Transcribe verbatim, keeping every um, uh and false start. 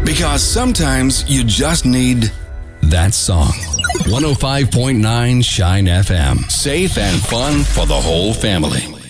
Because sometimes you just need that song. one oh five point nine Shine F M. Safe and fun for the whole family.